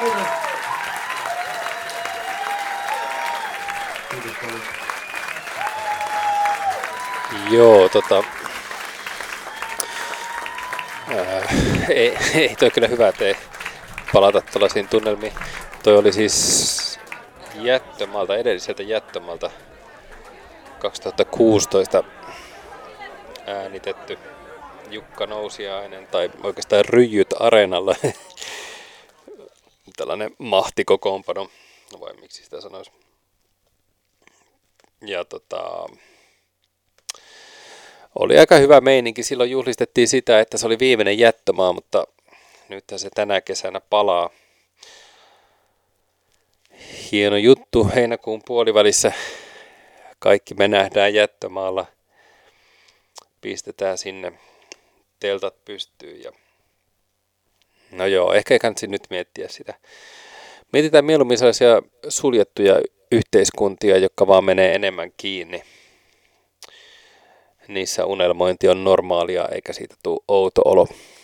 Joo, ei toi kyllä hyvä tee palata tällaisiin tunnelmiin. Toi oli siis edelliseltä jättömaalta 2016 äänitetty Jukka Nousiainen, tai oikeastaan Ryijyt Areenalla. Tällainen mahtikokoonpano, vai miksi sitä sanoisi. Ja oli aika hyvä meininki. Silloin juhlistettiin sitä, että se oli viimeinen jättömaa, mutta nythän se tänä kesänä palaa. Hieno juttu, heinäkuun puolivälissä kaikki me nähdään jättömaalla. Pistetään sinne teltat pystyyn ja no joo, ehkä ei kannata nyt miettiä sitä. Mietitään mieluummin sellaisia suljettuja yhteiskuntia, jotka vaan menee enemmän kiinni. Niissä unelmointi on normaalia eikä siitä tule outo olo.